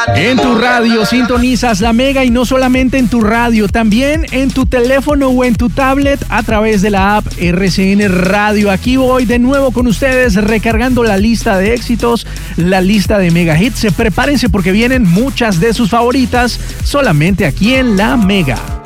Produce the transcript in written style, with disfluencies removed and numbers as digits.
En tu radio sintonizas la Mega, y no solamente en tu radio, también en tu teléfono o en tu tablet a través de la app RCN Radio. Aquí voy de nuevo con ustedes recargando la lista de éxitos, la lista de Mega Hits. Prepárense porque vienen muchas de sus favoritas solamente aquí en la Mega.